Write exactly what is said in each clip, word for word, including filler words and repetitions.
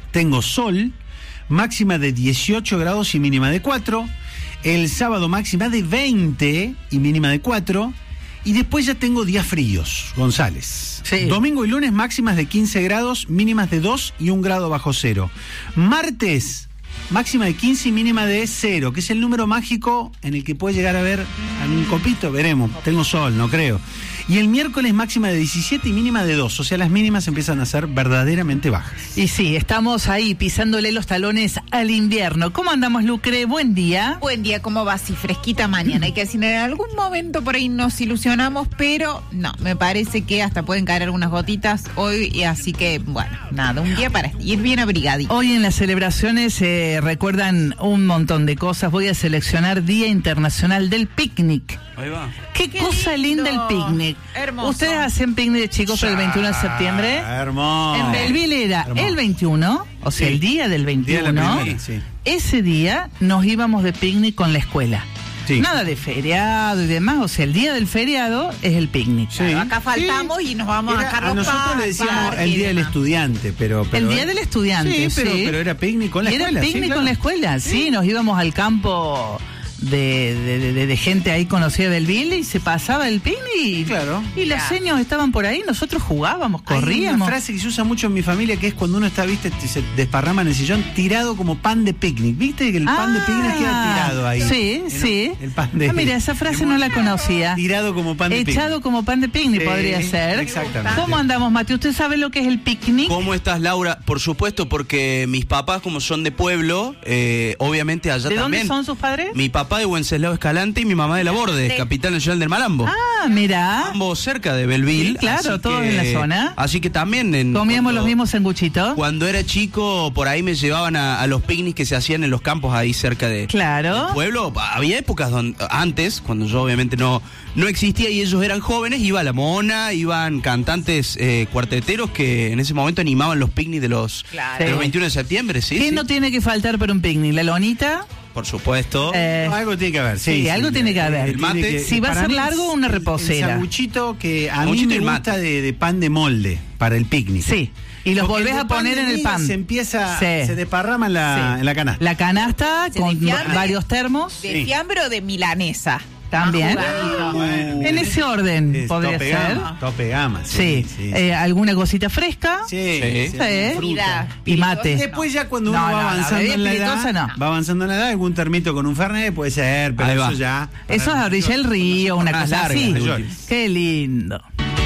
tengo sol, máxima de dieciocho grados y mínima de cuatro. El sábado máxima de veinte y mínima de cuatro. Y después ya tengo días fríos, González. Sí. Domingo y lunes máximas de quince grados, mínimas de dos y un grado bajo cero. Martes, máxima de quince y mínima de cero, que es el número mágico en el que puede llegar a ver algún copito, veremos. Tengo sol, no creo. Y el miércoles máxima de diecisiete y mínima de dos, o sea, las mínimas empiezan a ser verdaderamente bajas. Y sí, estamos ahí pisándole los talones al invierno. ¿Cómo andamos, Lucre? Buen día. Buen día, ¿cómo va? Sí, fresquita mañana. Hay que decir, en algún momento por ahí nos ilusionamos, pero no, me parece que hasta pueden caer algunas gotitas hoy, y así que, bueno, nada, un día para ir bien abrigadito. Hoy en las celebraciones se eh, recuerdan un montón de cosas. Voy a seleccionar Día Internacional del Picnic. Ahí va. Qué, Qué cosa lindo. linda el picnic. Hermoso. ¿Ustedes hacen picnic de chicos el veintiuno de septiembre? Hermoso. En Belleville era Hermoso. el veintiuno, o sea, Sí. el día del Día de la veintiuno. primera, sí. Ese día nos íbamos de picnic con la escuela. Sí. Nada de feriado y demás, o sea, el día del feriado es el picnic. Sí. Claro, acá faltamos Sí. y nos vamos Era- a Carlos a nosotros Paz, le decíamos parque el y día del demás. estudiante, pero, pero El día del estudiante, sí, pero, sí. pero era picnic con la Y era escuela. picnic sí, con claro. la escuela, sí, nos íbamos al campo de, de, de, de gente ahí conocida del Ville y se pasaba el picnic y, Claro. y los Ya. seños estaban por ahí, nosotros jugábamos, Hay corríamos. una frase que se usa mucho en mi familia, que es cuando uno está, viste, se desparrama en el sillón, tirado como pan de picnic. ¿Viste que el pan de picnic queda tirado ahí? Sí, ¿No? sí. El pan de Ah, mira, esa frase no la conocía. Tirado como pan de picnic. Echado como pan de picnic Sí, podría ser. exactamente. ¿Cómo andamos, Mati? ¿Usted sabe lo que es el picnic? ¿Cómo estás, Laura? Por supuesto, porque mis papás, como son de pueblo, eh, obviamente allá ¿De también. dónde son sus padres? Mi papá de Wenceslao Escalante y mi mamá de La Borde, Sí. capital nacional del Malambo. Ah, mira. Ambos cerca de Belleville. Sí, claro, así todos que- en la zona. Así que también en, Comíamos cuando- los mismos sanguchitos. Cuando era chico, por ahí me llevaban a, a los picnics que se hacían en los campos ahí cerca de Claro. del pueblo. Había épocas donde, antes, cuando yo obviamente no, no existía y ellos eran jóvenes, iba La Mona, iban cantantes eh, cuarteteros que en ese momento animaban los picnics de los, Claro. de los veintiuno de septiembre, ¿sí? ¿Qué sí. no tiene que faltar para un picnic? ¿La lonita? Por supuesto. Eh, No, algo tiene que haber, sí. Sí, algo tiene que haber. El mate. Tiene Si va a para ser mí largo, es una el- reposera. El sanguchito que a mí Sanguchito me y gusta mate. de, de pan de molde para el picnic. sí. Y los Porque volvés de a poner de en el miga pan. Se empieza, Sí. se desparrama en la, Sí. en la canasta. La canasta ¿Se con de fiambre? varios termos. ¿De Sí. fiambre o de milanesa? También. Más jugadito. Bueno, En ese orden es podría tope ser. gama, tope gama, Sí. sí. sí. Eh, ¿Alguna cosita fresca? Sí, Sí. sí, Sí. fruta. Vida. Y mate. Y después ya cuando uno No, va no, no, avanzando bebida en la edad, espirituosa no. va avanzando en la edad, algún termito con un fernet puede ser, pero Ahí eso va. ya. Eso es a orilla del río, una Más cosa larga, así. de última. Qué lindo.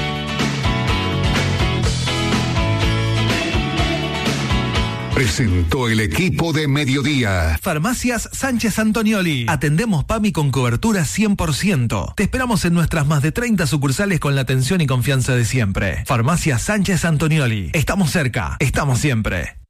Presentó el equipo de Mediodía. Farmacias Sánchez Antonioli. Atendemos PAMI con cobertura cien por ciento. Te esperamos en nuestras más de treinta sucursales con la atención y confianza de siempre. Farmacias Sánchez Antonioli. Estamos cerca, estamos siempre.